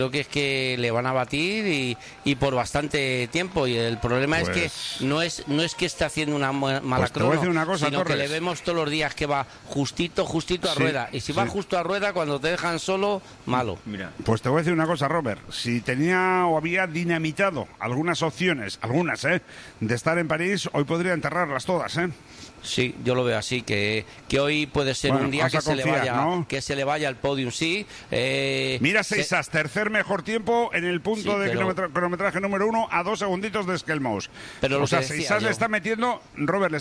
Creo que es que le van a batir y por bastante tiempo, y el problema es que no es que esté haciendo una mala crono, sino Torres, que le vemos todos los días que va justito a rueda, y si va justo a rueda, cuando te dejan solo, malo. Mira. Pues te voy a decir una cosa, Robert, si tenía o había dinamitado algunas opciones, de estar en París, hoy podría enterrarlas todas, Sí, yo lo veo así, que hoy puede ser un día que se le vaya al podium, sí. Mira, Seisas, tercer mejor tiempo en el punto de cronometraje número 1 a 2 segunditos de Skelmous. Pero Seisas le está metiendo, Robert,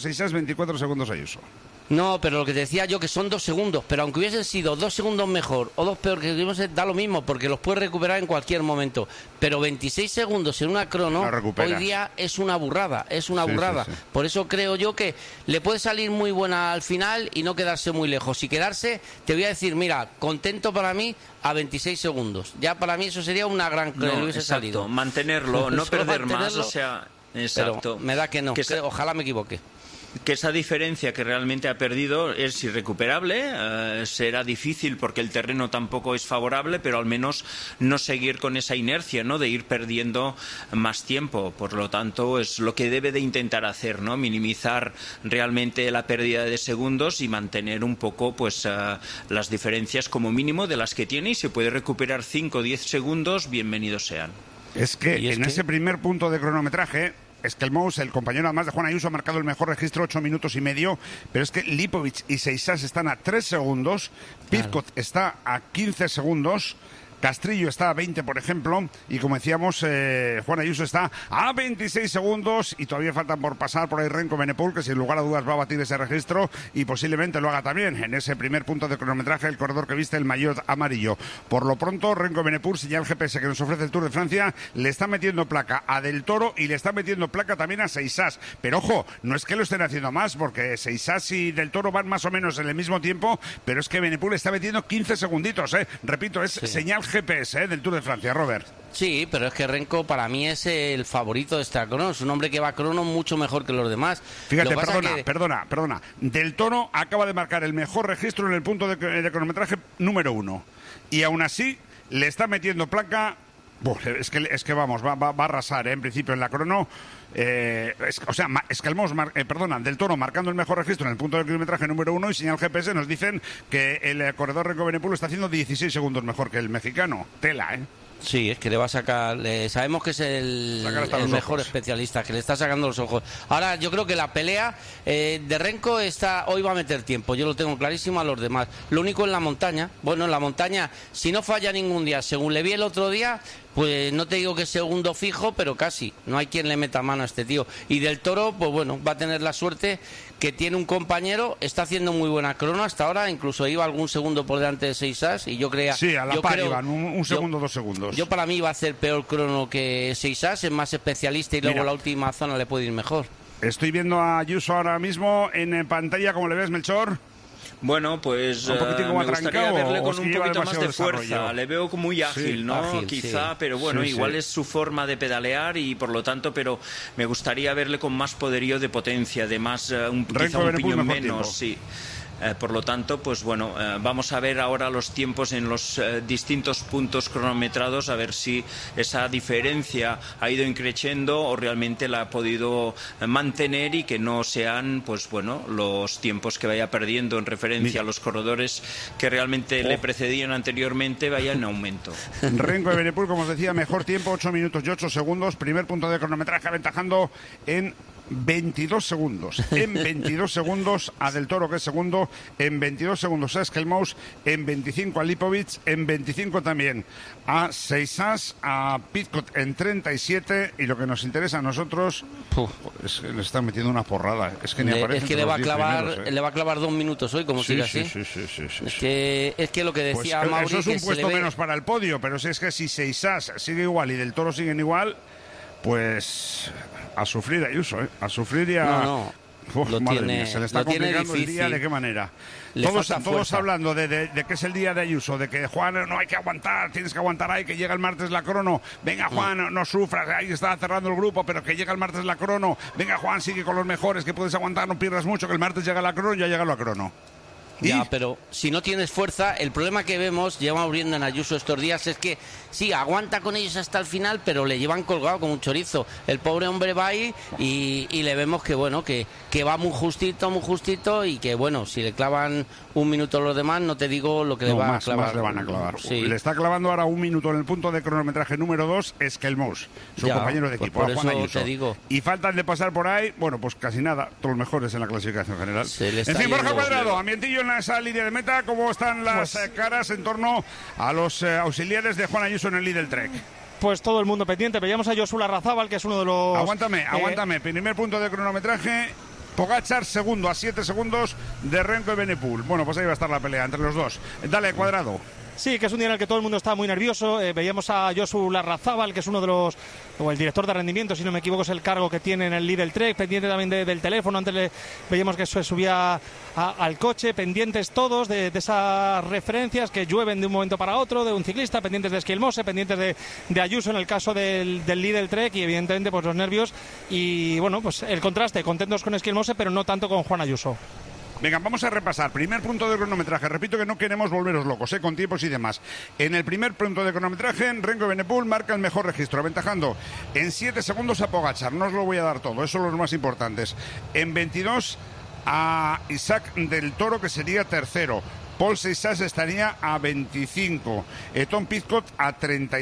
24 segundos a Ayuso. No, pero lo que te decía yo, que son 2 segundos, pero aunque hubiesen sido 2 segundos mejor o 2 peor que da lo mismo, porque los puedes recuperar en cualquier momento. Pero 26 segundos en una crono, hoy día es una burrada, Sí. Por eso creo yo que le puede salir muy buena al final y no quedarse muy lejos. Y quedarse, te voy a decir, mira, contento para mí a 26 segundos. Ya para mí eso sería una gran crono, le hubiese salido. Mantenerlo, no perder más, o sea, exacto. Pero me da que no, ojalá me equivoque. Que esa diferencia que realmente ha perdido es irrecuperable, será difícil porque el terreno tampoco es favorable, pero al menos no seguir con esa inercia, ¿no?, de ir perdiendo más tiempo. Por lo tanto, es lo que debe de intentar hacer, ¿no?, minimizar realmente la pérdida de segundos y mantener un poco pues las diferencias como mínimo de las que tiene, y si puede recuperar 5 o 10 segundos, bienvenidos sean. Es que ese primer punto de cronometraje, Skelmous, el compañero además de Juan Ayuso, ha marcado el mejor registro, 8 minutos y medio, pero es que Lipovic y Seisas están a 3 segundos, Pidcock está a 15 segundos, Castrillo está a 20, por ejemplo, y como decíamos, Juan Ayuso está a 26 segundos y todavía faltan por pasar por ahí Renko Benepul, que sin lugar a dudas va a batir ese registro y posiblemente lo haga también en ese primer punto de cronometraje, el corredor que viste el maillot amarillo. Por lo pronto, Renko Benepul, señal GPS que nos ofrece el Tour de Francia, le está metiendo placa a Del Toro y le está metiendo placa también a Seisas. Pero ojo, no es que lo estén haciendo más, porque Seisas y Del Toro van más o menos en el mismo tiempo, pero es que Benepul está metiendo 15 segunditos, repito, es señal GPS del Tour de Francia, Robert. Sí, pero es que Renko para mí es el favorito de esta crono, es un hombre que va a crono mucho mejor que los demás. Fíjate, perdona. Del Toro acaba de marcar el mejor registro en el punto de cronometraje número 1 y aún así le está metiendo placa. Es que vamos, va a arrasar, en principio en la crono. Del Toro marcando el mejor registro en el punto de kilometraje número 1 y señal GPS nos dicen que el corredor Renko Benepul está haciendo 16 segundos mejor que el mexicano. Tela, Sí, es que le va a sacar, sabemos que es el mejor especialista, que le está sacando los ojos. Ahora yo creo que la pelea de Renko hoy va a meter tiempo, yo lo tengo clarísimo a los demás. Lo único en la montaña, si no falla ningún día, según le vi el otro día, pues no te digo que es segundo fijo, pero casi, no hay quien le meta mano a este tío. Y Del Toro, pues bueno, va a tener la suerte que tiene un compañero, está haciendo muy buena crono hasta ahora, incluso iba algún segundo por delante de Seisas, y yo creía... Sí, a la par iban, un segundo, 2 segundos. Yo para mí iba a hacer peor crono que Seisas, es más especialista y luego la última zona le puede ir mejor. Estoy viendo a Ayuso ahora mismo en pantalla, ¿cómo le ves, Melchor? Bueno, pues me gustaría verle con un poquito más de fuerza. Le veo muy ágil, ¿no? Ágil, quizá, pero bueno, igual es su forma de pedalear y por lo tanto, pero me gustaría verle con más poderío de potencia, de más, quizá un piñón menos, sí. Por lo tanto, pues bueno, vamos a ver ahora los tiempos en los distintos puntos cronometrados, a ver si esa diferencia ha ido increciendo o realmente la ha podido mantener y que no sean, pues bueno, los tiempos que vaya perdiendo en referencia a los corredores que realmente le precedían anteriormente vayan en aumento. Renko Benepul, como os decía, mejor tiempo, 8 minutos y 8 segundos, primer punto de cronometraje aventajando en 22 segundos. En 22 segundos a Del Toro, que es segundo. En 22 segundos a Skelmous. En 25 a Lipovic. En 25 también a Seisas. A Pidcock en 37. Y lo que nos interesa a nosotros es que le están metiendo una porrada. Es que ni aparece. Es que le va a clavar 2 minutos hoy, como siga así. Sí. Es que lo que decía pues, Mauri, eso es un puesto menos para el podio. Pero si es que si Seisas sigue igual y Del Toro siguen igual, pues a sufrir Ayuso, a sufrir y a... madre mía, se le está complicando el día, ¿de qué manera? Todos hablando de que es el día de Ayuso, de que Juan, no hay que aguantar, tienes que aguantar ahí, que llega el martes la crono, venga Juan, no sufras, ahí está cerrando el grupo, pero que llega el martes la crono, venga Juan, sigue con los mejores, que puedes aguantar, no pierdas mucho, que el martes llega la crono, ya llega la crono. Ya, pero si no tienes fuerza, el problema que vemos, llevamos viendo en Ayuso estos días, es que sí, aguanta con ellos hasta el final, pero le llevan colgado como un chorizo. El pobre hombre va ahí y le vemos que, bueno, que va muy justito y que, bueno, si le clavan un minuto los demás, no te digo lo que le va a clavar. Más le van a clavar. Sí. Le está clavando ahora un minuto en el punto de cronometraje número 2, Esquelmós, su compañero de equipo, por Juan eso Ayuso. te digo. Y faltan de pasar por ahí, bueno, pues casi nada, todos los mejores en la clasificación general. En fin, Borja Cuadrado, ambientillo en esa línea de meta, ¿cómo están las caras en torno a los auxiliares de Juan Ayuso en el Lidl Trek? Pues todo el mundo pendiente. Veíamos a Josu Larrazábal, que es uno de los... Aguántame. Primer punto de cronometraje. Pogačar segundo, a 7 segundos de Renko y Benepul. Bueno, pues ahí va a estar la pelea entre los dos. Dale, Cuadrado. Sí, que es un día en el que todo el mundo está muy nervioso. Veíamos a Josu Larrazábal, que es uno de los... o el director de rendimiento, si no me equivoco, es el cargo que tiene en el Lidl Trek, pendiente también del teléfono. Antes veíamos que se subía al coche, pendientes todos de esas referencias que llueven de un momento para otro, de un ciclista, pendientes de Esquelmose, pendientes de Ayuso en el caso del Lidl Trek, y evidentemente pues los nervios y bueno, pues el contraste, contentos con Esquelmose, pero no tanto con Juan Ayuso. Venga, vamos a repasar. Primer punto de cronometraje. Repito que no queremos volveros locos, con tiempos y demás. En el primer punto de cronometraje, Renko Benepul marca el mejor registro, aventajando en 7 segundos a Pogačar. No os lo voy a dar todo, esos son los más importantes. En 22 a Isaac del Toro, que sería tercero. Paul Seixas estaría a 25, Tom Pidcock a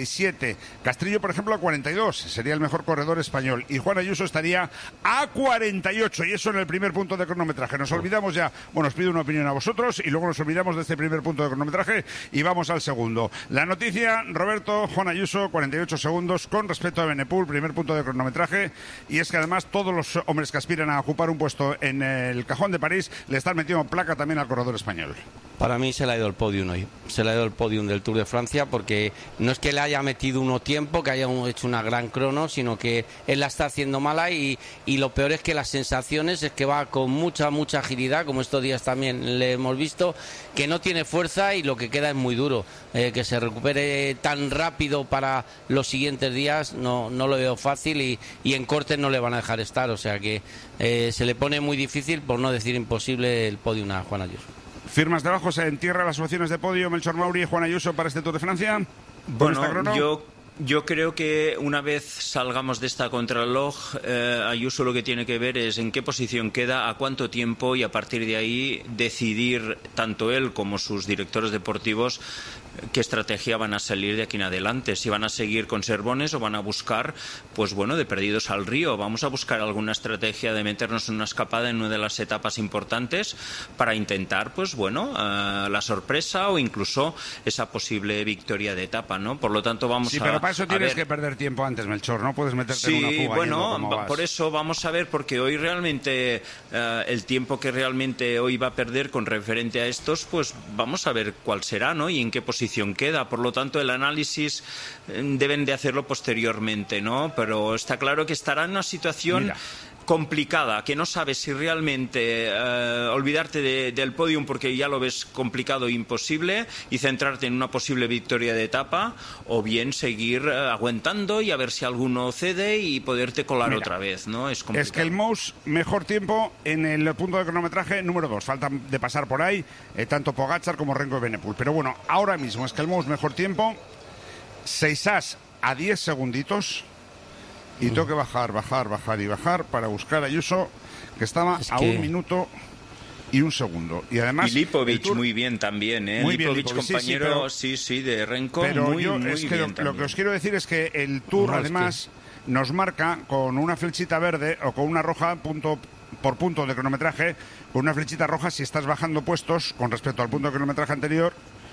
37, Castrillo, por ejemplo, a 42, sería el mejor corredor español, y Juan Ayuso estaría a 48, y eso en el primer punto de cronometraje. Nos olvidamos ya, bueno, os pido una opinión a vosotros, y luego nos olvidamos de este primer punto de cronometraje, y vamos al segundo. La noticia, Roberto, Juan Ayuso, 48 segundos, con respecto a Benepul, primer punto de cronometraje, y es que además todos los hombres que aspiran a ocupar un puesto en el cajón de París le están metiendo placa también al corredor español. Para mí se le ha ido el podium hoy. Se le ha ido el podium del Tour de Francia, porque no es que le haya metido uno tiempo, que haya hecho una gran crono, sino que él la está haciendo mala y lo peor es que las sensaciones es que va con mucha agilidad, como estos días también le hemos visto, que no tiene fuerza y lo que queda es muy duro. Que se recupere tan rápido para los siguientes días no lo veo fácil y en cortes no le van a dejar estar. O sea que se le pone muy difícil, por no decir imposible, el podium a Juan Ayuso. ¿Firmas de abajo? ¿Se entierra las opciones de podio Melchor Mauri y Juan Ayuso para este Tour de Francia? Bueno, yo creo que una vez salgamos de esta contrarreloj, Ayuso lo que tiene que ver es en qué posición queda, a cuánto tiempo, y a partir de ahí decidir tanto él como sus directores deportivos qué estrategia van a salir de aquí en adelante, si van a seguir con Servones o van a buscar, pues bueno, de perdidos al río. Vamos a buscar alguna estrategia de meternos en una escapada en una de las etapas importantes para intentar, pues bueno, la sorpresa o incluso esa posible victoria de etapa, ¿no? Por lo tanto, vamos a... Pero para eso tienes que perder tiempo antes, Melchor, no puedes meterte en una fuga. Sí, bueno, por eso vamos a ver, porque hoy realmente el tiempo que realmente hoy va a perder con referente a estos, pues vamos a ver cuál será, ¿no? Y en qué posición queda. Por lo tanto, el análisis deben de hacerlo posteriormente, ¿no? Pero está claro que estará en una situación complicada, que no sabes si realmente olvidarte del podium porque ya lo ves complicado e imposible y centrarte en una posible victoria de etapa, o bien seguir aguantando y a ver si alguno cede y poderte colar otra vez, ¿no? Es complicado. Esquelmós, mejor tiempo en el punto de cronometraje número 2. Faltan de pasar por ahí tanto Pogačar como Renko y Benepul. Pero bueno, ahora mismo Esquelmós, mejor tiempo. Seixas a 10 segunditos. Y tengo que bajar para buscar a Ayuso, que estaba a 1 minuto y 1 segundo. Y además... Y Lipovic muy bien también, ¿eh? Muy Lipovic, bien, compañero, sí, de Renko, pero muy yo, bien es que lo que os quiero decir es que el Tour, además, nos marca con una flechita verde o con una roja, punto por punto de cronometraje, con una flechita roja si estás bajando puestos con respecto al punto de cronometraje anterior,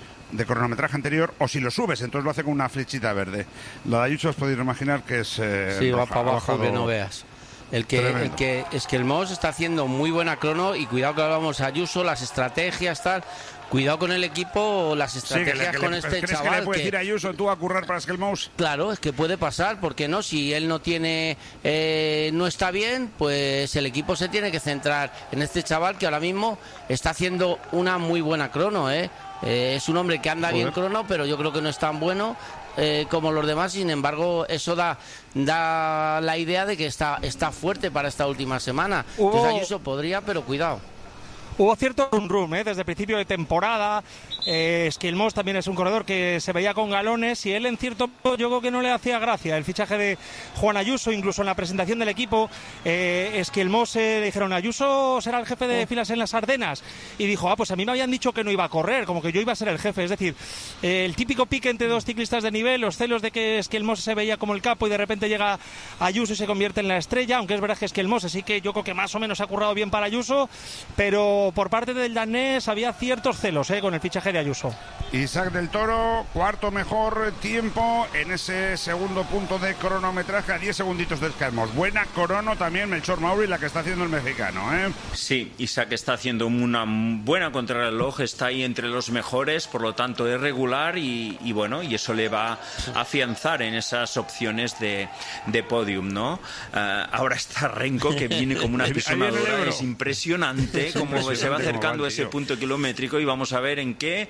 o si lo subes, entonces lo hace con una flechita verde. La de Ayuso os podéis imaginar que es sí, roja, va para abajo, que no veas. Es que Esquelmós está haciendo muy buena crono, y cuidado que hablamos a Ayuso, las estrategias, tal. Cuidado con el equipo, las estrategias con este ¿crees chaval. ¿Crees que le puede decir a Ayuso tú a currar para Esquelmós? Claro, es que puede pasar, ¿por qué no? Si él no tiene, no está bien, pues el equipo se tiene que centrar en este chaval que ahora mismo está haciendo una muy buena crono, es un hombre que anda bien crono, pero yo creo que no es tan bueno como los demás. Sin embargo, eso da la idea de que está fuerte para esta última semana. Entonces Ayuso podría, pero cuidado. Hubo cierto rum desde el principio de temporada. Esquilmós también es un corredor que se veía con galones y él en cierto modo yo creo que no le hacía gracia el fichaje de Juan Ayuso. Incluso en la presentación del equipo Esquilmós le dijeron: Ayuso será el jefe de filas en las Ardenas, y dijo: pues a mí me habían dicho que no iba a correr, como que yo iba a ser el jefe. Es decir, el típico pique entre dos ciclistas de nivel, los celos de que Esquilmós se veía como el capo y de repente llega Ayuso y se convierte en la estrella, aunque es verdad que Esquilmós sí que yo creo que más o menos ha currado bien para Ayuso, pero por parte del danés había ciertos celos con el fichaje de Ayuso. Isaac del Toro, cuarto mejor tiempo en ese segundo punto de cronometraje, a 10 segunditos de Esquilmós. Buena crono también Melchor Mauri, la que está haciendo el mexicano. Sí, Isaac está haciendo una buena contrarreloj, está ahí entre los mejores, por lo tanto es regular y bueno, y eso le va a afianzar en esas opciones de podium, ¿no? Ahora está Renko, que viene como una pisonadora, es impresionante como se va acercando a ese punto kilométrico, y vamos a ver en qué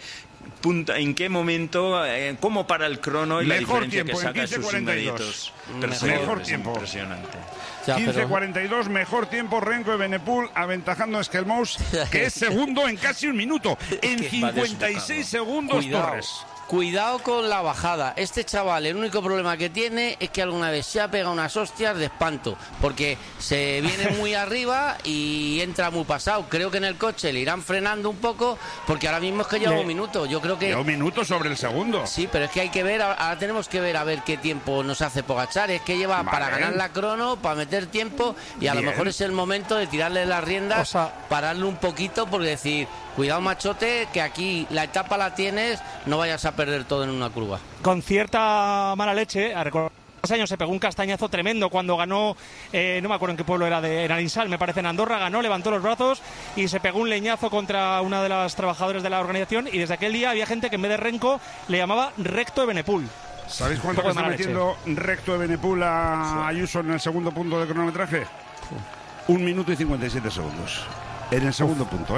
momento, cómo para el crono y mejor la diferencia tiempo, que saca en sus inmediatos. Mejor tiempo. Impresionante. 15:42, mejor tiempo Renko de Benepul, aventajando a Esquilmós, que es segundo en casi un minuto. En 56 segundos, Torres. Cuidado con la bajada. Este chaval, el único problema que tiene es que alguna vez se ha pegado unas hostias de espanto, porque se viene muy arriba y entra muy pasado. Creo que en el coche le irán frenando un poco, porque ahora mismo es que lleva un minuto. Yo creo que lleva un minuto sobre el segundo. Sí, pero es que hay que ver, ahora tenemos que ver a ver qué tiempo nos hace Pogačar. Es que lleva para ganar la crono, para meter tiempo, y a lo mejor es el momento de tirarle las riendas, pararle un poquito, porque decir: cuidado, machote, que aquí la etapa la tienes, no vayas a perder todo en una curva. Con cierta mala leche, a recordar, hace años se pegó un castañazo tremendo cuando ganó, no me acuerdo en qué pueblo era, en Arinsal, me parece, en Andorra, ganó, levantó los brazos y se pegó un leñazo contra una de las trabajadoras de la organización, y desde aquel día había gente que en vez de Renko le llamaba Recto de Benepul. ¿Sabéis cuánto le está metiendo Recto de Benepul a Ayuso en el segundo punto de cronometraje? 1 minuto y 57 segundos. En el segundo punto,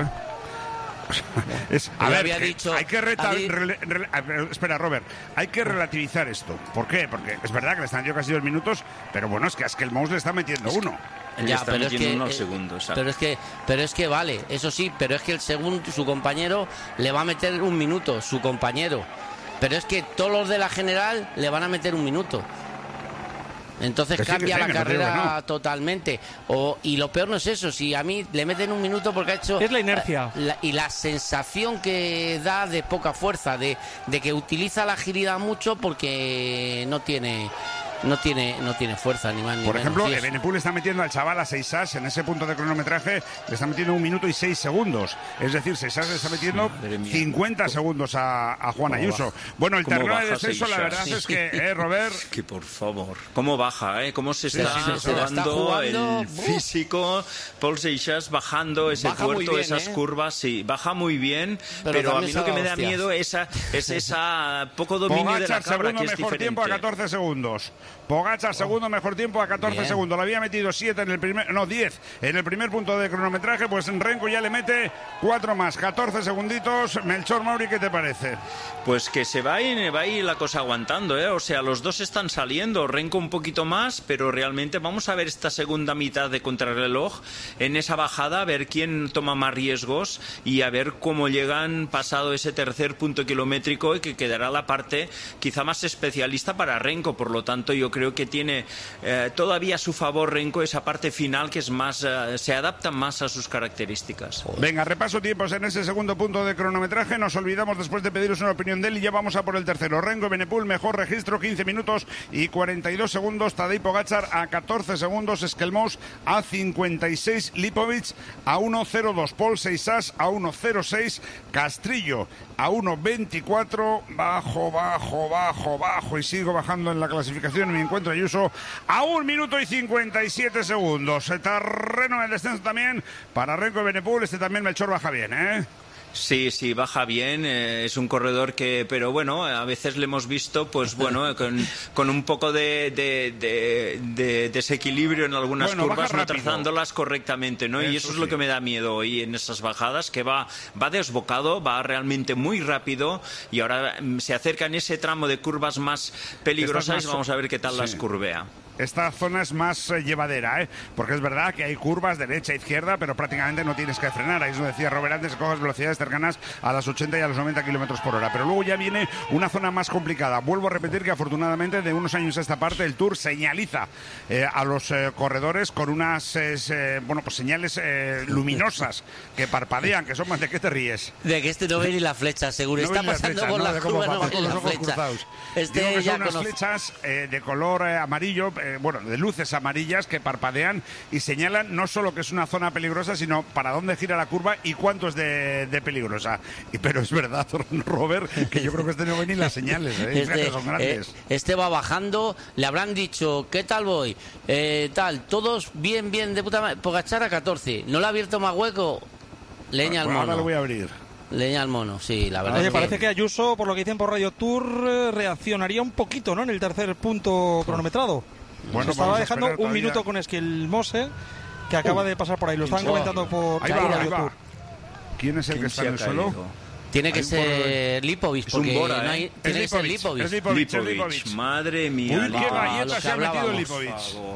a ver, hay que espera, Robert, hay que relativizar esto. ¿Por qué? Porque es verdad que le están dando casi 2 minutos, pero bueno, es que a Esquilmós le está metiendo uno. Ya, pero es que unos segundos. Pero es que vale, eso sí, pero es que el segundo, su compañero le va a meter 1 minuto, su compañero. Pero es que todos los de la general le van a meter 1 minuto. Entonces cambia la carrera totalmente. Y lo peor no es eso, si a mí le meten 1 minuto porque ha hecho... Es la inercia. Y la sensación que da de poca fuerza, de que utiliza la agilidad mucho porque no tiene fuerza ni más ni menos. Por ejemplo, Benepul está metiendo al chaval a Seisas en ese punto de cronometraje, le está metiendo 1 minuto y 6 segundos. Es decir, Seisas le está metiendo 50 segundos a Juan Ayuso. Bueno, el terreno de descenso, la verdad es que, Robert... Que por favor, cómo baja, cómo se está jugando el físico. Paul Seixas bajando ese puerto, esas curvas, sí, baja muy bien, pero a mí lo que me da miedo es esa poco dominio de la cabra, que es mejor diferente. Tiempo a 14 segundos. Pogačar, segundo mejor tiempo a 14 segundos. Le había metido 10 en el primer punto de cronometraje, pues Renko ya le mete 4 más, 14 segunditos. Melchor Mauri, ¿qué te parece? Pues que va a ir la cosa aguantando, o sea, los dos están saliendo, Renko un poquito más, pero realmente vamos a ver esta segunda mitad de contrarreloj en esa bajada, a ver quién toma más riesgos y a ver cómo llegan pasado ese tercer punto kilométrico, y que quedará la parte quizá más especialista para Renko. Por lo tanto, yo creo que tiene todavía a su favor Renko esa parte final, que es más se adapta más a sus características. Venga, repaso tiempos en ese segundo punto de cronometraje. Nos olvidamos después de pediros una opinión de él y ya vamos a por el tercero. Renko Benepul, mejor registro, 15 minutos y 42 segundos. Tadej Pogačar a 14 segundos. Esquilmós a 56. Lipovic a 1.02. Paul Seixas a 1.06. Castrillo a 1.24. Bajo y sigo bajando en la clasificación. Me encuentro Ayuso a 1 minuto y 57 segundos. Terreno en el descenso también para Renko Benepul. Este también Melchor baja bien, Sí, baja bien, es un corredor pero bueno, a veces le hemos visto, pues bueno, con un poco de desequilibrio en algunas curvas, no trazándolas correctamente, ¿no? Y eso es lo que me da miedo hoy en esas bajadas, que va desbocado, va realmente muy rápido, y ahora se acerca en ese tramo de curvas más peligrosas y vamos a ver qué tal las curvea. esta zona es más llevadera, porque es verdad que hay curvas derecha e izquierda, pero prácticamente no tienes que frenar. Ahí es donde decía Robert antes, que coges velocidades cercanas a las 80 y a los 90 kilómetros por hora. Pero luego ya viene una zona más complicada. Vuelvo a repetir que afortunadamente de unos años a esta parte el Tour señaliza a los corredores con unas señales luminosas que parpadean, que son más. ¿De qué te ríes? De que no ve ni la flecha, seguro. Está pasando por la curva, no ve la flecha. Digo que son unas flechas de color amarillo, de luces amarillas que parpadean y señalan no solo que es una zona peligrosa, sino para dónde gira la curva y cuánto es de peligrosa. Pero es verdad, Robert, que yo creo que no ve ni las señales, son grandes. Este va bajando, le habrán dicho, ¿qué tal voy? Todos bien, de puta madre. Pogačar a 14, ¿no le ha abierto más hueco? Leña al mono. Ahora lo voy a abrir. Leña al mono, sí, la verdad. Oye, parece que Ayuso, por lo que dicen por Radio Tour, reaccionaría un poquito, ¿no?, en el tercer punto cronometrado. Bueno, estaba dejando un minuto con Esquelmose, que acaba de pasar por ahí. Lo estaban comentando por Radio Tour. ¿Quién es el que está en el suelo? Tiene que ser Lipovic, porque Bora, no hay... Tiene que ser Lipovic. Es Lipovic. Madre mía. Uy, qué galletas se ha metido Lipovic.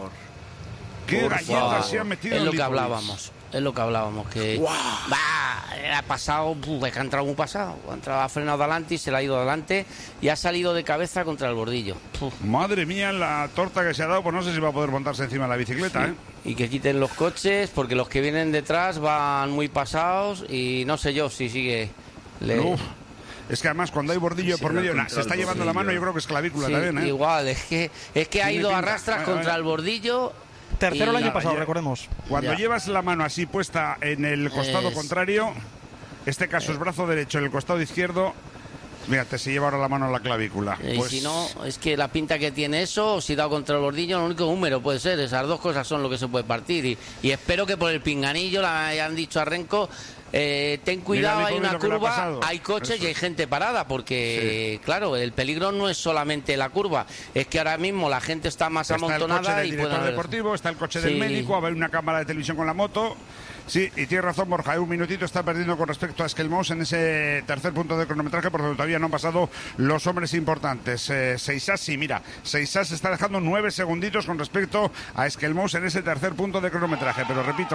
Qué galletas se ha metido Lipovic. Es lo que hablábamos, que ha pasado, es que ha entrado muy pasado, ha frenado adelante y se le ha ido adelante y ha salido de cabeza contra el bordillo. Madre mía, la torta que se ha dado, pues no sé si va a poder montarse encima de la bicicleta, sí. Y que quiten los coches, porque los que vienen detrás van muy pasados y no sé yo si sigue... Es que además cuando hay bordillo por medio, se está llevando la mano, yo creo que es clavícula también, Igual, es que ha ido a rastras contra el bordillo. Tercero el año pasado, recordemos. Cuando llevas la mano así puesta en el costado contrario, este caso es brazo derecho, en el costado izquierdo, mírate, se lleva ahora la mano a la clavícula. Pues... Si no, es que la pinta que tiene eso, si dado contra el bordillo, lo único húmero puede ser. Esas dos cosas son lo que se puede partir. Y espero que por el pinganillo le hayan dicho a Renko, ten cuidado, hay una curva, hay coches y hay gente parada, porque claro, el peligro no es solamente la curva, es que ahora mismo la gente está más amontonada. El coche del director deportivo, está el coche del médico, a ver una cámara de televisión con la moto. Sí, y tiene razón Borja, un minutito está perdiendo con respecto a Esquelmose en ese tercer punto de cronometraje, por lo que todavía no han pasado los hombres importantes. Seisas, sí, mira, Seisas está dejando 9 segunditos con respecto a Esquelmose en ese tercer punto de cronometraje, pero repito,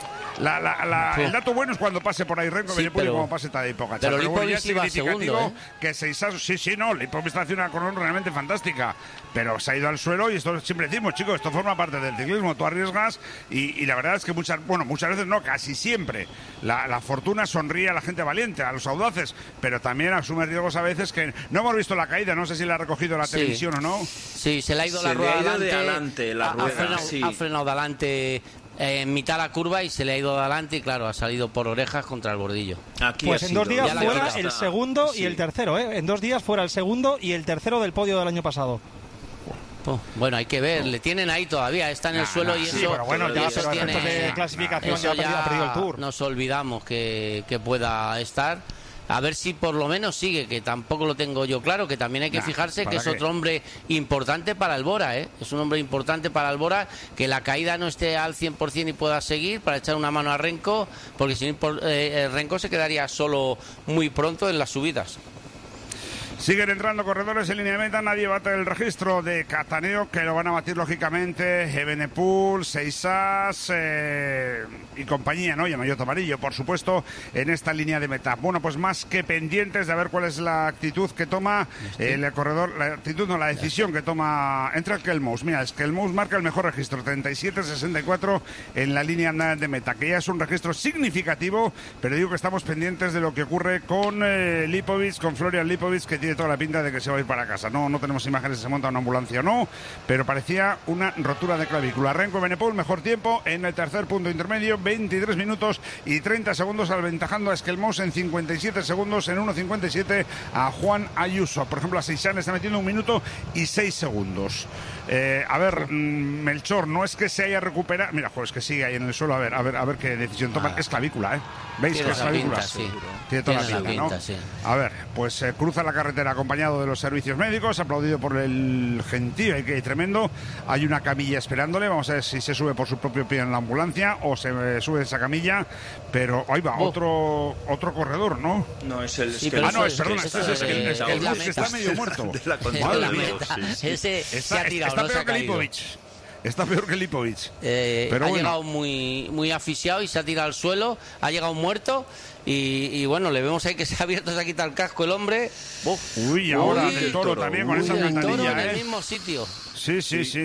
el dato bueno es cuando pase por ahí Renko Benepul y como pase Tadej Pogačar. Pero Lipovic sí va segundo, que Seisas, Lipovic está haciendo una corona realmente fantástica, pero se ha ido al suelo y esto siempre decimos, chicos, esto forma parte del ciclismo, tú arriesgas y la verdad es que muchas veces no, casi siempre la fortuna sonríe a la gente valiente, a los audaces, pero también asume riesgos a veces que no hemos visto la caída, no sé si la ha recogido la televisión o no. Sí, se le ha ido la rueda adelante, ha frenado de adelante en mitad de la curva y se le ha ido de adelante y claro, ha salido por orejas contra el bordillo. Pues en 2 días fuera el segundo y el tercero, en 2 días fuera el segundo y el tercero del podio del año pasado. Bueno, hay que ver, le tienen ahí todavía, está en el suelo y eso. Sí, pero bueno, ya eso tiene de clasificación ya ha perdido el Tour. Nos olvidamos que pueda estar. A ver si por lo menos sigue, que tampoco lo tengo yo claro, que también hay que fijarse que es otro hombre importante para el Bora, es un hombre importante para el Bora, que la caída no esté al 100% y pueda seguir para echar una mano a Renko, porque si no, Renko se quedaría solo muy pronto en las subidas. Siguen entrando corredores en línea de meta, nadie bate el registro de Cataneo, que lo van a batir lógicamente Evenepoel, Seisas y compañía, ¿no? Y Maillot amarillo, por supuesto, en esta línea de meta. Bueno, pues más que pendientes de ver cuál es la actitud que toma el corredor, la decisión que toma entre Esquelmose. Mira, Esquelmose marca el mejor registro, 37-64 en la línea de meta, que ya es un registro significativo, pero digo que estamos pendientes de lo que ocurre con Lipovic, con Florian Lipovic, que tiene toda la pinta de que se va a ir para casa. No tenemos imágenes si se monta una ambulancia o no, pero parecía una rotura de clavícula. Renko Benepul, mejor tiempo en el tercer punto intermedio, 23 minutos y 30 segundos, aventajando a Esquelmose en 57 segundos, en 1.57 a Juan Ayuso. Por ejemplo, a Seisán está metiendo 1 minuto y 6 segundos. A ver, Melchor, no es que se haya recuperado. Mira, es que sigue ahí en el suelo. A ver qué decisión toma. Es clavícula, ¿Veis que es clavícula? Pinta, sí. Tiene toda la pinta, ¿no? Sí. A ver, pues cruza la carretera acompañado de los servicios médicos, aplaudido por el gentío, que tremendo. Hay una camilla esperándole. Vamos a ver si se sube por su propio pie en la ambulancia o se sube esa camilla. Pero ahí va, otro corredor, ¿no? No, es el... perdona, este es el que está medio muerto. Ese se ha tirado, está no se ha peor que caído. Lipovic. Está peor que Lipovic. Pero ha llegado muy asfixiado y se ha tirado al suelo, ha llegado muerto y bueno, le vemos ahí que se ha abierto, se ha quitado el casco el hombre. Uy, ahora del Toro también con esa alcantarilla. En el mismo sitio. Sí.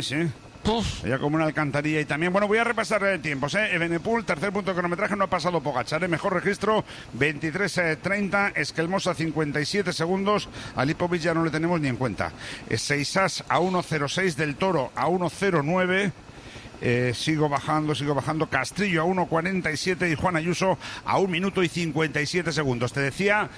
Ya como una alcantarilla. Y también, bueno, voy a repasar tiempos. Evenepoel, tercer punto de cronometraje, no ha pasado Pogačar. Mejor registro, 23:30. Esquelmosa, 57 segundos. A Lipovic ya no le tenemos ni en cuenta. Seisas a 1:06, del Toro a 1:09. Sigo bajando. Castrillo a 1:47 y Juan Ayuso a 1 minuto y 57 segundos. Te decía,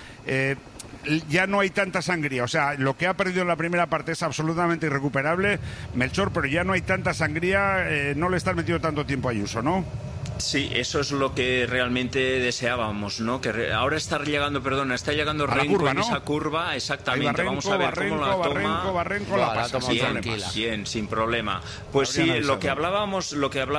ya no hay tanta sangría. O sea, lo que ha perdido en la primera parte es absolutamente irrecuperable, Melchor, pero ya no hay tanta sangría. No le estás metiendo tanto tiempo a Ayuso, ¿no? Sí, eso es lo que realmente deseábamos, ¿no? Que ahora está llegando Renko curva, en ¿no? esa curva, exactamente. Vamos a ver cómo la toma. Barrenco la pasa bien, sin problema. Pues sí, lo que hablábamos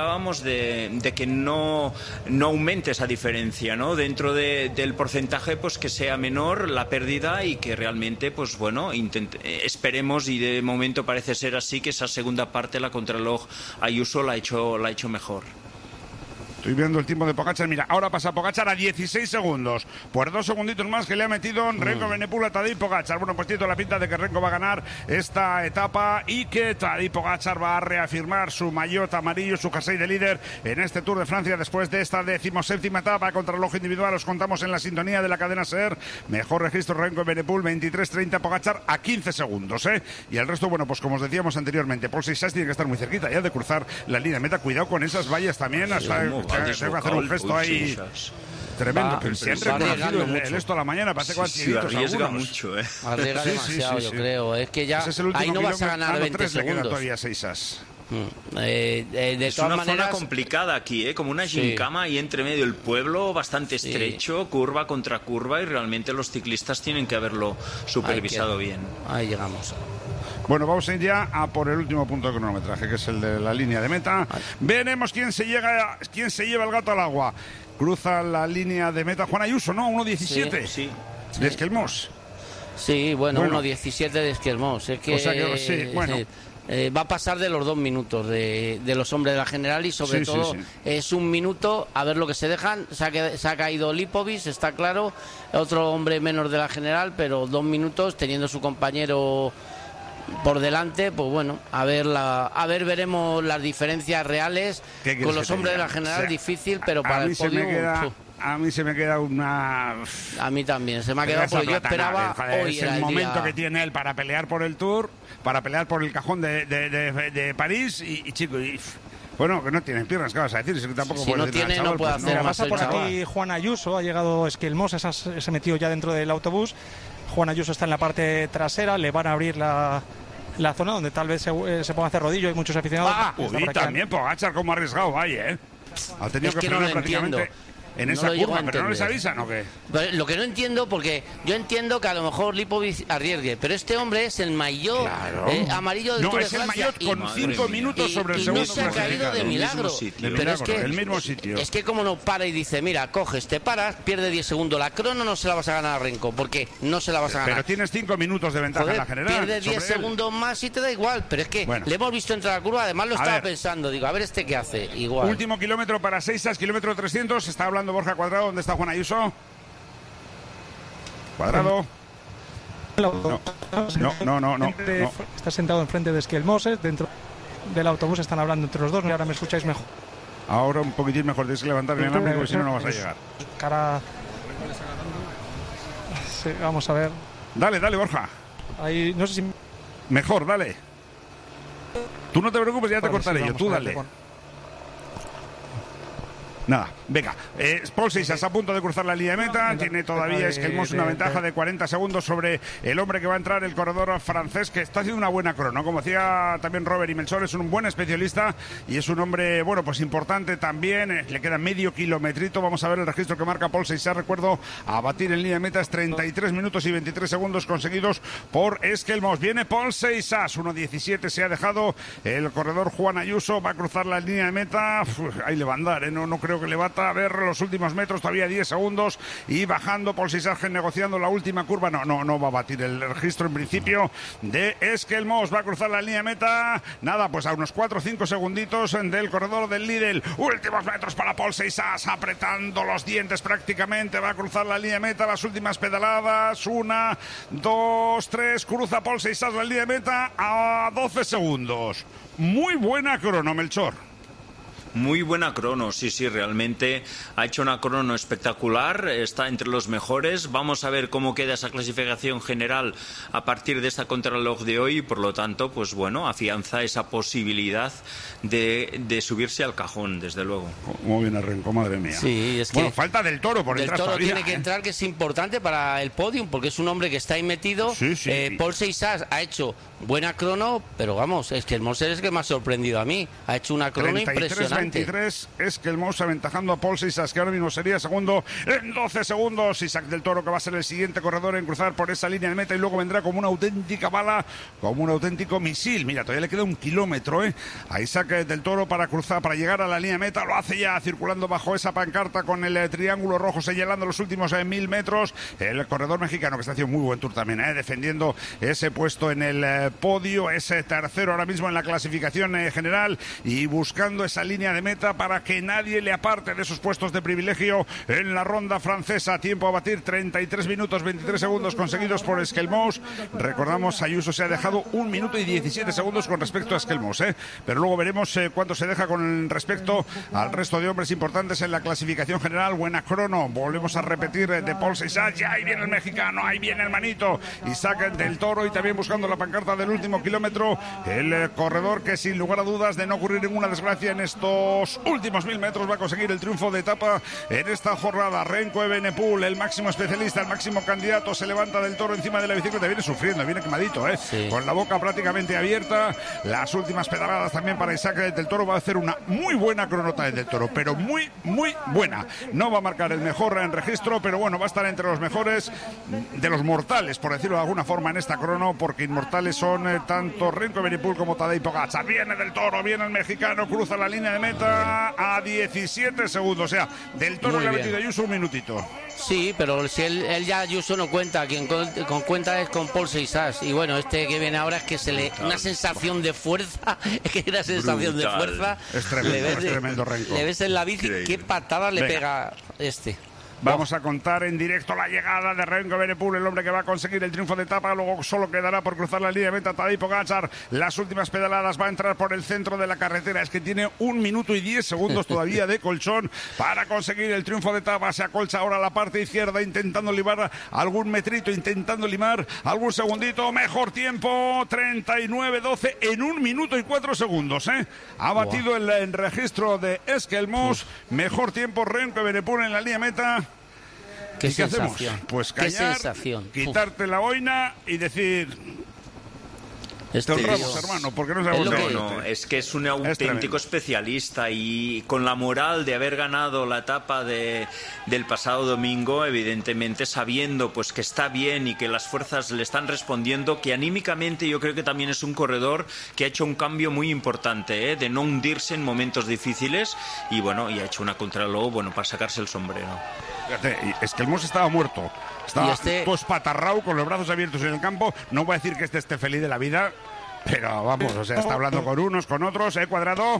de que no aumente esa diferencia, ¿no? Dentro del porcentaje, pues que sea menor la pérdida y que realmente, pues bueno, esperemos, y de momento parece ser así, que esa segunda parte, la contrarreloj, Ayuso la ha hecho mejor. Estoy viendo el tiempo de Pogačar. Mira, ahora pasa Pogačar a 16 segundos. Por 2 segunditos más que le ha metido Renko Evenepoel a Tadej Pogačar. Bueno, pues tiene toda la pinta de que Renko va a ganar esta etapa y que Tadej Pogačar va a reafirmar su maillot amarillo, su jersey de líder en este Tour de Francia después de esta 17ª etapa contra el ojo individual. Os contamos en la sintonía de la cadena SER. Mejor registro Renko Evenepoel, 23:30, Pogačar a 15 segundos. Y el resto, bueno, pues como os decíamos anteriormente, Paul Seixas tiene que estar muy cerquita ya de cruzar la línea de meta. Cuidado con esas vallas también. Hasta tengo que hacer un gesto ahí tremendo. Que se han reconocido el esto a la mañana. Parece que sí, arriesga mucho, Arriesga demasiado, yo creo. Es que ya ahí no vas a ganar 20 segundos. Todavía Seixas. Es una zona complicada aquí, como una gincama y entre medio el pueblo bastante estrecho, curva contra curva, y realmente los ciclistas tienen que haberlo supervisado bien. Ahí llegamos. Bueno, vamos a ir ya a por el último punto de cronometraje, que es el de la línea de meta. Veremos quién se lleva el gato al agua. Cruza la línea de meta Juan Ayuso, ¿no? 1:17. Sí. De Esquelmós. Sí, bueno, 1:17 de Esquelmós. Es que, o sea que sí, bueno. Va a pasar de los 2 minutos de los hombres de la general, y sobre todo es 1 minuto a ver lo que se dejan. Se ha caído Lipovic, está claro, otro hombre menos de la general, pero 2 minutos teniendo su compañero por delante. Pues bueno, a ver, veremos las diferencias reales con los hombres de la general. Difícil, pero para el podio a mí se me queda una... A mí también, se me ha quedado porque yo esperaba hoy. Es el momento que tiene él para pelear por el Tour, para pelear por el cajón de París y chico... Bueno, que no tienen piernas, ¿qué vas a decir? Si tampoco no tiene, no puede hacer más. Pasa por aquí Juan Ayuso, ha llegado Esquelmós, se metió ya dentro del autobús. Juan Ayuso está en la parte trasera, le van a abrir la zona donde tal vez se puedan hacer rodillo. Hay muchos aficionados. Y también Pogačar, como arriesgado, vaya, ha tenido que frenar prácticamente en esa curva, pero no les avisan, ¿o qué? Lo que no entiendo, porque yo entiendo que a lo mejor Lipovic arriesgue, pero este hombre es el maillot amarillo del Tour de Francia. No, es el maillot con 5 minutos sobre el segundo. Y no se ha caído de milagro. Pero es que el mismo sitio. Es que como no para y dice, mira, coges, te paras, pierde 10 segundos. La crono no se la vas a ganar a Renko, porque no se la vas a ganar. Pero tienes 5 minutos de ventaja en la general. Pierde 10 segundos más y te da igual. Pero es que le hemos visto entrar a la curva, además lo estaba pensando. Digo, a ver este qué hace. Igual. Último kilómetro para Seixas, kilómetro 300. Está hablando Borja Cuadrado. ¿Dónde está Juan Ayuso? Cuadrado. No. Está sentado enfrente de Esquelmós, dentro del autobús están hablando entre los dos. Ahora me escucháis mejor. Ahora un poquitín mejor, tienes que levantar el inalámbrico porque si no, no vas a llegar. Sí, vamos a ver. Dale, Borja. Ahí, no sé si... Mejor, dale. Tú no te preocupes, ya te cortaré yo. Tú dale. Nada, venga. Paul Seixas a punto de cruzar la línea de meta. Tiene todavía Esquelmós una ventaja de 40 segundos sobre el hombre que va a entrar, el corredor francés, que está haciendo una buena crono. Como decía también Robert y Melchor, es un buen especialista y es un hombre, bueno, pues importante también. Le queda medio kilometrito. Vamos a ver el registro que marca Paul Seixas. Recuerdo, a batir en línea de meta es 33 minutos y 23 segundos conseguidos por Esquelmós. Viene Paul Seixas, 1:17 se ha dejado el corredor Juan Ayuso. Va a cruzar la línea de meta. Ahí le va a andar, no creo que le va a ver los últimos metros, todavía 10 segundos, y bajando Paul Sisargen negociando la última curva. No va a batir el registro en principio de Esquelmos. Va a cruzar la línea de meta. Nada, pues a unos 4 o 5 segunditos del corredor del Lidl. Últimos metros para Paul Sisas, apretando los dientes prácticamente. Va a cruzar la línea de meta, las últimas pedaladas. 1, 2, 3. Cruza Paul Sisas la línea de meta a 12 segundos. Muy buena crono, Melchor. Muy buena crono, sí, realmente ha hecho una crono espectacular, está entre los mejores. Vamos a ver cómo queda esa clasificación general a partir de esta contrarreloj de hoy y por lo tanto, pues bueno, afianza esa posibilidad de subirse al cajón, desde luego. Muy bien arrancó, madre mía. Sí, es que bueno, falta Del Toro por entrar. Del Toro todavía, tiene que entrar, que es importante para el podium, porque es un hombre que está ahí metido. Sí. Paul Sisas ha hecho buena crono, pero vamos, es que el Moser es que me ha sorprendido a mí. Ha hecho una crono impresionante. 23 es que el Mouse aventajando a Paul Sisas, que ahora mismo sería segundo en 12 segundos. Isaac Del Toro, que va a ser el siguiente corredor en cruzar por esa línea de meta, y luego vendrá como una auténtica bala, como un auténtico misil. Mira, todavía le queda 1 kilómetro a Isaac Del Toro para cruzar, para llegar a la línea de meta. Lo hace ya circulando bajo esa pancarta con el triángulo rojo señalando los últimos 1000 metros. El corredor mexicano, que está haciendo muy buen tour también, defendiendo ese puesto en el podio, ese tercero ahora mismo en la clasificación general, y buscando esa línea de meta para que nadie le aparte de esos puestos de privilegio en la ronda francesa. Tiempo a batir, 33 minutos 23 segundos conseguidos por Esquelmos. Recordamos, Ayuso se ha dejado 1 minuto y 17 segundos con respecto a Esquelmos, pero luego veremos cuánto se deja con respecto al resto de hombres importantes en la clasificación general. Buena crono, volvemos a repetir, de Paul Sisas. Ya ahí viene el mexicano, ahí viene el manito Isaac Del Toro, y también buscando la pancarta del último kilómetro, el corredor que sin lugar a dudas, de no ocurrir ninguna desgracia en estos últimos 1000 metros, va a conseguir el triunfo de etapa en esta jornada. Remco Evenepoel, el máximo especialista, el máximo candidato, se levanta Del Toro encima de la bicicleta, viene sufriendo, viene quemadito, sí, con la boca prácticamente abierta. Las últimas pedaladas también para Isaac Del Toro. Va a hacer una muy buena cronota Del Toro, pero muy buena. No va a marcar el mejor en registro, pero bueno, va a estar entre los mejores de los mortales, por decirlo de alguna forma, en esta crono, porque inmortales son tanto Remco Evenepoel como Tadej Pogačar. Viene Del Toro, viene el mexicano, cruza la línea de meta a 17 segundos. O sea, Del Toro le ha metido a Ayuso 1 minutito. Sí, pero si él ya Ayuso no cuenta, quien con cuenta es con Paul Sisas. Y bueno, este que viene ahora es que se le... Una sensación de fuerza, es que una sensación de fuerza. Es tremendo, Remco. Le ves en la bici, qué patada le pega este. Vamos a contar en directo la llegada de Remco Evenepoel, el hombre que va a conseguir el triunfo de etapa. Luego solo quedará por cruzar la línea de meta Tadej Pogačar. Las últimas pedaladas, va a entrar por el centro de la carretera. Es que tiene 1 minuto y 10 segundos todavía de colchón para conseguir el triunfo de etapa. Se acolcha ahora la parte izquierda, intentando limar algún metrito, intentando limar algún segundito. Mejor tiempo, 39-12 en 1 minuto y 4 segundos. Ha batido el registro de Esquelmos. Mejor tiempo Remco Evenepoel en la línea meta. ¿Qué hacemos? Pues callar, quitarte la boina y decir... Te honramos, hermano, porque no sabemos... Es que es un auténtico especialista, y con la moral de haber ganado la etapa del pasado domingo, evidentemente sabiendo pues que está bien y que las fuerzas le están respondiendo, que anímicamente yo creo que también es un corredor que ha hecho un cambio muy importante, de no hundirse en momentos difíciles, y bueno, y ha hecho una contrarreloj, bueno, para sacarse el sombrero. Fíjate, es que el Mos estaba muerto. Estaba pues patarrao, con los brazos abiertos en el campo. No voy a decir que esté feliz de la vida, pero vamos, o sea, está hablando con unos, con otros, Cuadrado.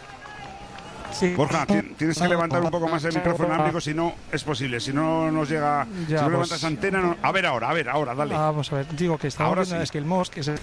Sí. Borja, tienes que levantar un poco más el micrófono análico, si no es posible, si no nos llega, ya, si no levantas antena, no... A ver ahora, dale. Vamos a ver, digo que estaba viendo, es que el Mos, que se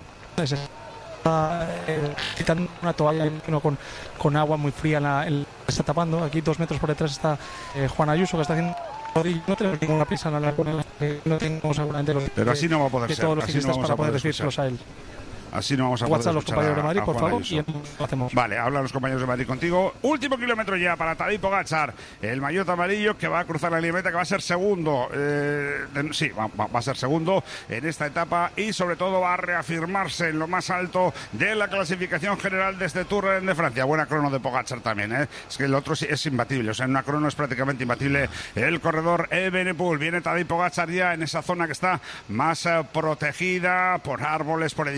está quitando una toalla con agua muy fría, está tapando. Aquí 2 metros por detrás está Juan Ayuso, que está haciendo... No tenemos ninguna prisa en hablar con él, no tengo seguramente los... Pero así no va a poder ser, todos los así no vamos para a poder decírselos a él. Así no vamos a poder WhatsApp los compañeros de Madrid, por favor, y lo hacemos. Vale, hablan los compañeros de Madrid contigo. Último kilómetro ya para Tadej Pogačar, el maillot amarillo, que va a cruzar la línea meta, que va a ser segundo. Sí, va a ser segundo en esta etapa, y sobre todo va a reafirmarse en lo más alto de la clasificación general de este Tour de Francia. Buena crono de Pogačar también, Es que el otro sí es imbatible, o sea, en una crono es prácticamente imbatible el corredor Evenepoel. Viene Tadej Pogačar ya en esa zona que está más protegida por árboles, por edificios y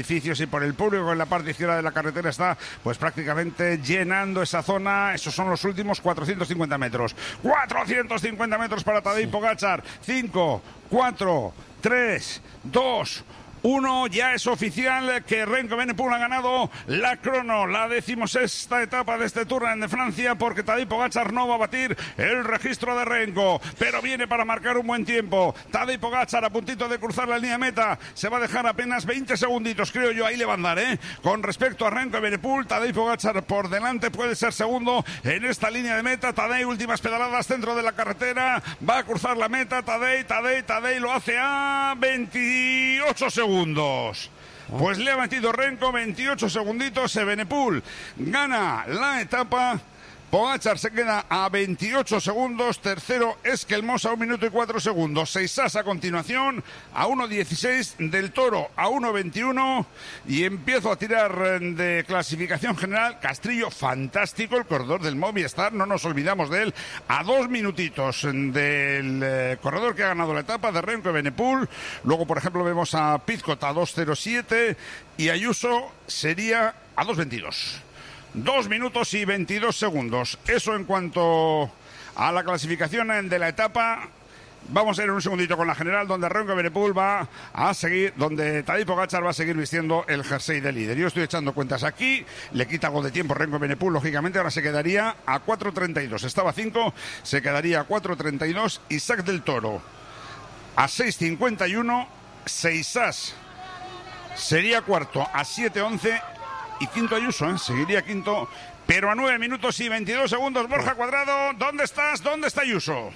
y por el público en la parte izquierda de la carretera está pues prácticamente llenando esa zona. Esos son los últimos 450 metros. 450 metros para Tadej Pogačar. 5, 4, 3, 2, 1, ya es oficial que Remco Evenepoel ha ganado la crono, la 16ª etapa de este Tour de Francia, porque Tadej Pogačar no va a batir el registro de Remco, pero viene para marcar un buen tiempo. Tadej Pogačar a puntito de cruzar la línea de meta, se va a dejar apenas 20 segunditos, creo yo, ahí le va a andar, Con respecto a Remco Evenepoel, Tadej Pogačar por delante, puede ser segundo en esta línea de meta. Tadej, últimas pedaladas dentro de la carretera, va a cruzar la meta. Tadej lo hace a 28 segundos. Pues le ha metido Remco 28 segunditos. Evenepoel gana la etapa. Pogačar se queda a 28 segundos. Tercero Esquelmos a 1 minuto y 4 segundos. Seisas a continuación a 1.16. Del Toro a 1.21. Y empiezo a tirar de clasificación general. Castrillo, fantástico, el corredor del Movistar. No nos olvidamos de él. A 2 minutitos del corredor que ha ganado la etapa, de Remco Evenepoel. Luego, por ejemplo, vemos a Pidcock a 2.07. Y Ayuso sería a 2.22. 2 minutos y 22 segundos. Eso en cuanto a la clasificación de la etapa. Vamos a ir un segundito con la general, donde Remco Evenepoel va a seguir, donde Tadej Pogačar va a seguir vistiendo el jersey de líder. Yo estoy echando cuentas aquí, le quita algo de tiempo Remco Evenepoel, lógicamente, ahora se quedaría a 4.32. Estaba a 5, se quedaría a 4.32. Isaac del Toro a 6.51. Seisas sería cuarto a 7.11. Y quinto Ayuso, seguiría quinto, pero a 9 minutos y 22 segundos. Borja Cuadrado, ¿dónde estás? ¿Dónde está Ayuso?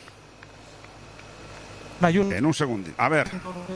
En un segundo. A ver.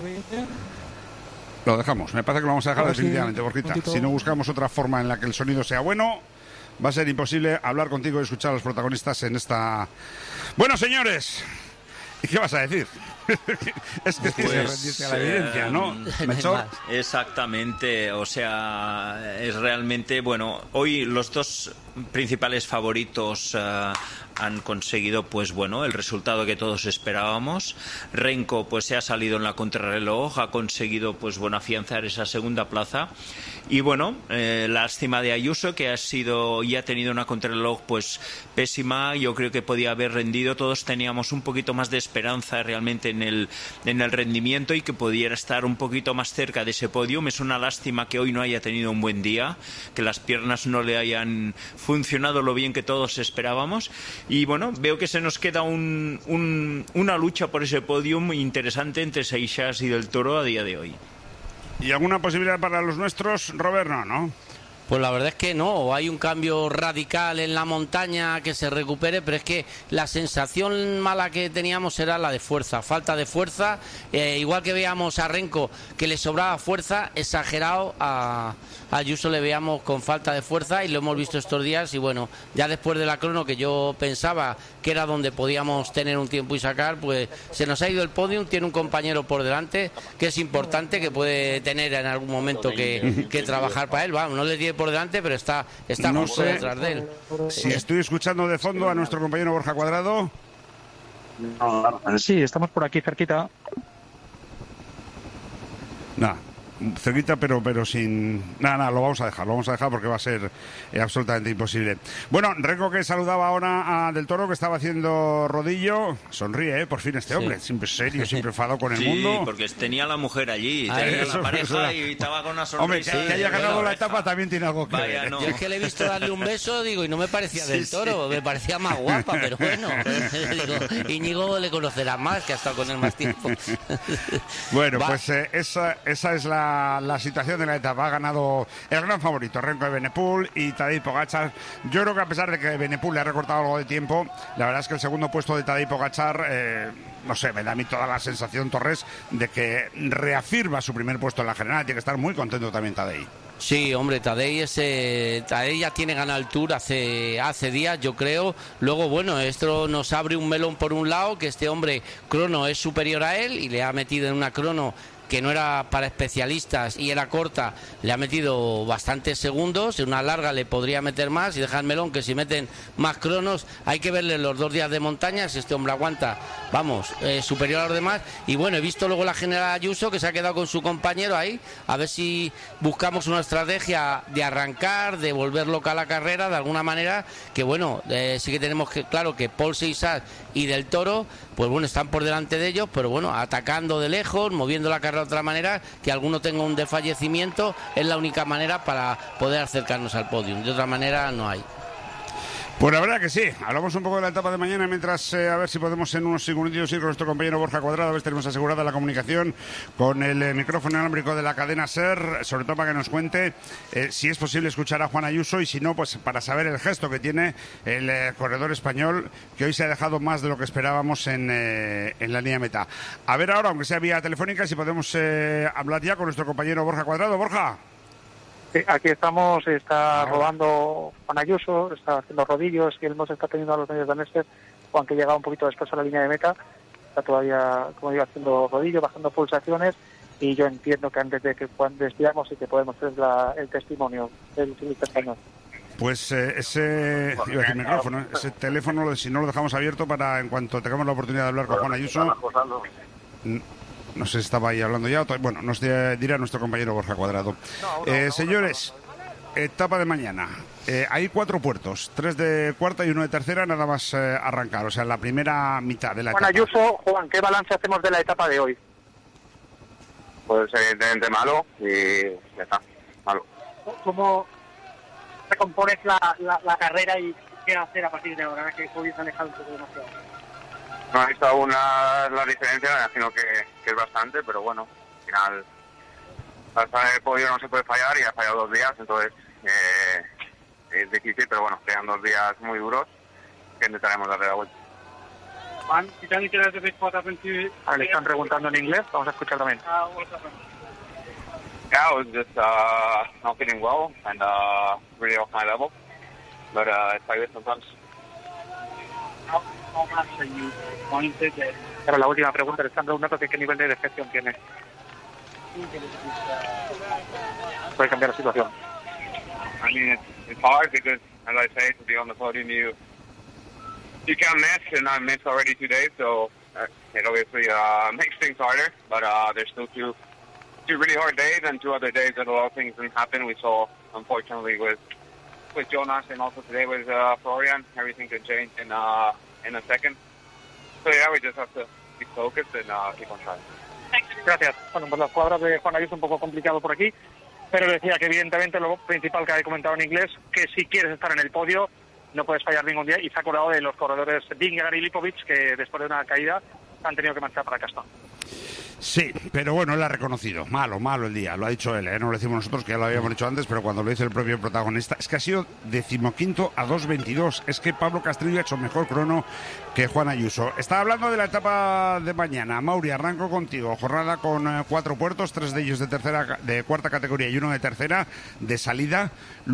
Lo dejamos. Me parece que lo vamos a dejar definitivamente, Borjita. Si no buscamos otra forma en la que el sonido sea bueno, va a ser imposible hablar contigo y escuchar a los protagonistas en esta... Bueno, señores, ¿y qué vas a decir? Es que pues, rendirte a la evidencia, ¿no? Exactamente, o sea, es realmente, bueno, hoy los dos principales favoritos han conseguido, pues bueno, el resultado que todos esperábamos. Remco, pues se ha salido en la contrarreloj, ha conseguido, pues bueno, afianzar esa segunda plaza. Y bueno, lástima de Ayuso, que ha sido y ha tenido una contrarreloj pues pésima. Yo creo que podía haber rendido. Todos teníamos un poquito más de esperanza realmente en el rendimiento y que pudiera estar un poquito más cerca de ese podium. Es una lástima que hoy no haya tenido un buen día, que las piernas no le hayan funcionado lo bien que todos esperábamos. Y bueno, veo que se nos queda una lucha por ese podium interesante entre Seixas y Del Toro a día de hoy. ¿Y alguna posibilidad para los nuestros, Robert? No. Pues la verdad es que no, hay un cambio radical en la montaña que se recupere, pero es que la sensación mala que teníamos era la de fuerza, falta de fuerza, igual que veíamos a Remco que le sobraba fuerza, exagerado, a Ayuso le veíamos con falta de fuerza y lo hemos visto estos días. Y bueno, ya después de la crono, que yo pensaba que era donde podíamos tener un tiempo y sacar, pues se nos ha ido el podium. Tiene un compañero por delante que es importante, que puede tener en algún momento que trabajar para él. Vamos, no le tiene por delante, pero está no justo sé detrás de él. Si estoy escuchando de fondo a nuestro compañero Borja Cuadrado. Sí, estamos por aquí cerquita. Nada, cerquita, pero sin... Nada, lo vamos a dejar porque va a ser absolutamente imposible. Bueno, Remco, que saludaba ahora a Del Toro, que estaba haciendo rodillo. Sonríe, por fin este hombre, siempre serio, siempre enfadado con el mundo. Sí, porque tenía la mujer allí, tenía la pareja y estaba con una sonrisa. Hombre, que haya ganado la etapa también tiene algo que ver. No. Yo es que le he visto darle un beso, digo, y no me parecía Del Toro, me parecía más guapa, pero bueno, digo, Íñigo le conocerá más, que ha estado con él más tiempo. Bueno, pues esa es la situación de la etapa. Ha ganado el gran favorito, Remco Evenepoel y Tadej Pogačar. Yo creo que a pesar de que Evenepoel le ha recortado algo de tiempo, la verdad es que el segundo puesto de Tadej Pogačar, no sé, me da a mí toda la sensación, Torres, de que reafirma su primer puesto en la general. Tiene que estar muy contento también Tadej. Sí, hombre, Tadej ya tiene ganado el Tour hace días, yo creo. Luego, bueno, esto nos abre un melón por un lado, que este hombre crono es superior a él y le ha metido en una crono que no era para especialistas y era corta, le ha metido bastantes segundos, en una larga le podría meter más, y dejármelo que si meten más cronos, hay que verle los 2 días de montaña, si este hombre aguanta, vamos, superior a los demás. Y bueno, he visto luego la general Ayuso, que se ha quedado con su compañero ahí, a ver si buscamos una estrategia de arrancar, de volver loca a la carrera, de alguna manera, que bueno, sí que tenemos que, claro, que Paul Seissat y Del Toro, pues bueno, están por delante de ellos, pero bueno, atacando de lejos, moviendo la carrera de otra manera, que alguno tenga un desfallecimiento, es la única manera para poder acercarnos al podio, de otra manera no hay. Pues la verdad que sí. Hablamos un poco de la etapa de mañana mientras a ver si podemos en unos segundos ir con nuestro compañero Borja Cuadrado, a ver si tenemos asegurada la comunicación con el micrófono inalámbrico de la cadena SER, sobre todo para que nos cuente si es posible escuchar a Juan Ayuso, y si no, pues para saber el gesto que tiene el corredor español, que hoy se ha dejado más de lo que esperábamos en la línea meta. A ver ahora, aunque sea vía telefónica, si podemos hablar ya con nuestro compañero Borja Cuadrado. Borja. Sí, aquí estamos, está rodando Juan Ayuso, está haciendo rodillos y él nos está teniendo a los medios de Nester, Juan, que llega un poquito después a la línea de meta, está todavía, como digo, haciendo rodillos, bajando pulsaciones, y yo entiendo que antes de que Juan despidamos y que podemos hacer el testimonio del ciclista español. Pues ese micrófono, ese teléfono, si no lo dejamos abierto para en cuanto tengamos la oportunidad de hablar con Juan Ayuso. No sé si estaba ahí hablando ya. Bueno, nos dirá nuestro compañero Borja Cuadrado. Señores, etapa de mañana. Hay 4 puertos, 3 de cuarta y 1 de tercera, nada más arrancar. O sea, la primera mitad de la etapa. Juan Ayuso, Juan, ¿qué balance hacemos de la etapa de hoy? Pues evidentemente malo y ya está, malo. ¿Cómo recompones la carrera y qué hacer a partir de ahora, que hoy se ha alejado un poco demasiado? No he visto aún la diferencia, me imagino que es bastante, pero bueno, al final hasta el podio no se puede fallar y ha fallado 2 días, entonces es difícil, pero bueno, quedan 2 días muy duros que intentaremos darle la vuelta. Juan, le están preguntando en inglés, vamos a escuchar también. Yeah, I was just not feeling well and really off my level, but it's like this sometimes. Ahora la última pregunta, le están preguntando qué nivel de defección tiene. Puede cambiar la situación. I mean, it's hard because, as I say, to be on the podium, you can't miss, and I missed already 2 days, so it obviously makes things harder. But there's still two really hard days, and 2 other days that a lot of things didn't happen. We saw, unfortunately, with Jonas and also today with Florian, everything could change in a second. So yeah, we just have to keep focused and keep on trying. Gracias. Bueno, pues las palabras de Juan Ayuso un poco complicado por aquí, pero decía que evidentemente lo principal que había comentado en inglés, que si quieres estar en el podio no puedes fallar ningún día, y se ha acordado de los corredores Vingegaard y Lipovic, que después de una caída han tenido que marchar para Castón. Sí, pero bueno, él ha reconocido. Malo el día, lo ha dicho él, no lo decimos nosotros, que ya lo habíamos dicho antes, pero cuando lo dice el propio protagonista, es que ha sido 15º a 2.22. Es que Pablo Castrillo ha hecho mejor crono que Juan Ayuso. Estaba hablando de la etapa de mañana. Mauri, arranco contigo. Jornada con 4 puertos, 3 de ellos de cuarta categoría y 1 de tercera de salida.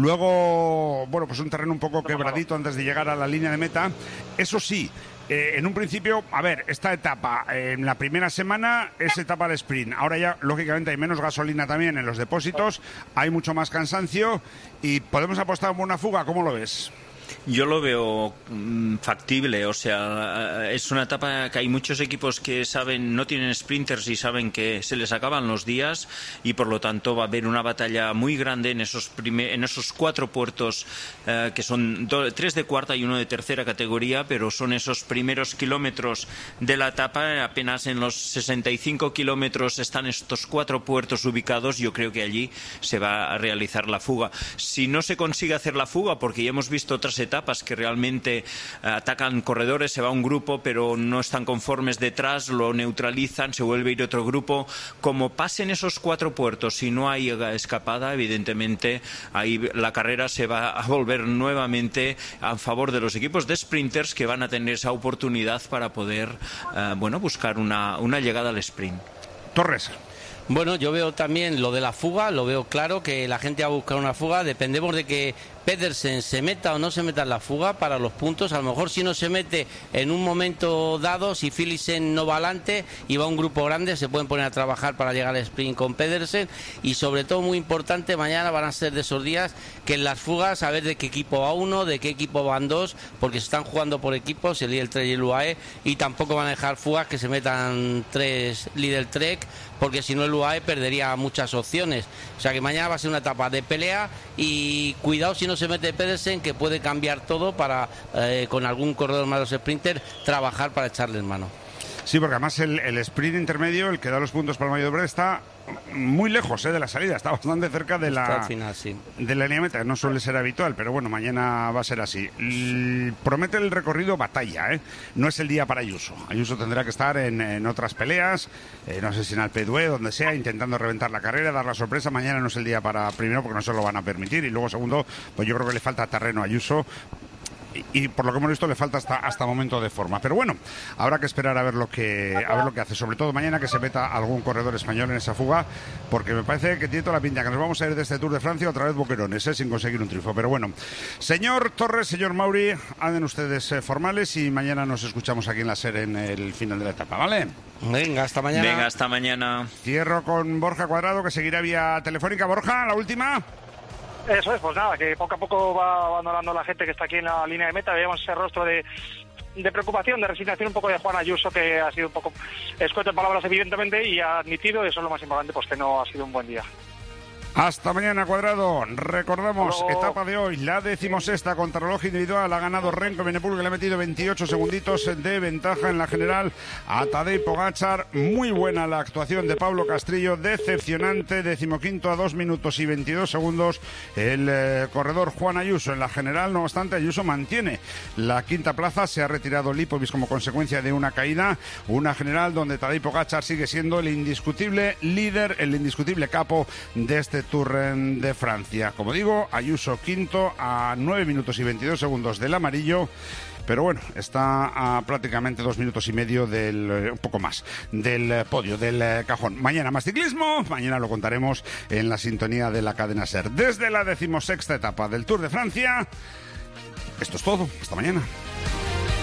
Luego, bueno, pues un terreno un poco quebradito antes de llegar a la línea de meta. Eso sí, en un principio, a ver, esta etapa, en la primera semana es etapa de sprint. Ahora ya, lógicamente, hay menos gasolina también en los depósitos, hay mucho más cansancio y podemos apostar por una fuga. ¿Cómo lo ves? Yo lo veo factible, o sea, es una etapa que hay muchos equipos que saben, no tienen sprinters y saben que se les acaban los días, y por lo tanto va a haber una batalla muy grande en esos 4 puertos que son 3 de cuarta y 1 de tercera categoría, pero son esos primeros kilómetros de la etapa. Apenas en los 65 kilómetros están estos 4 puertos ubicados. Yo creo que allí se va a realizar la fuga. Si no se consigue hacer la fuga, porque ya hemos visto otras etapas que realmente atacan corredores, se va un grupo pero no están conformes detrás, lo neutralizan, se vuelve a ir otro grupo. Como pasen esos 4 puertos y no hay escapada, evidentemente ahí la carrera se va a volver nuevamente a favor de los equipos de sprinters, que van a tener esa oportunidad para poder buscar una llegada al sprint. Torres. Bueno, yo veo también lo de la fuga, lo veo claro, que la gente va a buscar una fuga. Dependemos de que Pedersen se meta o no se meta en la fuga para los puntos. A lo mejor si no se mete en un momento dado, si Philipsen no va adelante y va un grupo grande, se pueden poner a trabajar para llegar al sprint con Pedersen. Y sobre todo, muy importante, mañana van a ser de esos días que en las fugas a ver de qué equipo va uno, de qué equipo van dos, porque se están jugando por equipos, el Lidl Trek y el UAE, y tampoco van a dejar fugas que se metan 3 Lidl Trek, porque si no el UAE perdería muchas opciones. O sea que mañana va a ser una etapa de pelea y cuidado si no se mete Pedersen, que puede cambiar todo para, con algún corredor más de los sprinters, trabajar para echarle en mano. Sí, porque además el sprint intermedio, el que da los puntos para el Mayo de Breda, está muy lejos de la salida, está bastante cerca de la final, sí, de la línea meta. No suele ser habitual, pero bueno, mañana va a ser así. Promete el recorrido batalla, ¿eh? No es el día para Ayuso. Ayuso tendrá que estar en otras peleas, no sé si en Alpe d'Huez, donde sea, intentando reventar la carrera, dar la sorpresa. Mañana no es el día para, primero, porque no se lo van a permitir, y luego, segundo, pues yo creo que le falta terreno a Ayuso. Y por lo que hemos visto le falta hasta momento de forma, pero bueno, habrá que esperar a ver lo que hace, sobre todo mañana, que se meta algún corredor español en esa fuga, porque me parece que tiene toda la pinta que nos vamos a ir de este Tour de Francia otra vez boquerones, sin conseguir un triunfo. Pero bueno, señor Torres, señor Mauri, anden ustedes formales y mañana nos escuchamos aquí en la SER en el final de la etapa, ¿vale? Venga, hasta mañana. Venga, hasta mañana. Cierro con Borja Cuadrado, que seguirá vía telefónica. Borja, la última. Eso es, pues nada, que poco a poco va abandonando la gente que está aquí en la línea de meta. Veíamos ese rostro de preocupación, de resignación un poco de Juan Ayuso, que ha sido un poco escueto en palabras evidentemente, y ha admitido, eso es lo más importante, pues que no ha sido un buen día. Hasta mañana, Cuadrado. Recordamos, etapa de hoy, la 16ª contrarreloj individual. Ha ganado Renko Evenepoel, que le ha metido 28 segunditos de ventaja en la general a Tadej Pogačar. Muy buena la actuación de Pablo Castrillo, decepcionante. 15º a 2 minutos y 22 segundos el corredor Juan Ayuso. En la general, no obstante, Ayuso mantiene la quinta plaza. Se ha retirado Lipovic como consecuencia de una caída. Una general donde Tadej Pogačar sigue siendo el indiscutible líder, el indiscutible capo de este Tour de Francia. Como digo, Ayuso quinto a 9 minutos y 22 segundos del amarillo, pero bueno, está a prácticamente 2 minutos y medio un poco más, del podio, del cajón. Mañana más ciclismo, mañana lo contaremos en la sintonía de la cadena SER. Desde la 16ª etapa del Tour de Francia, esto es todo, hasta mañana.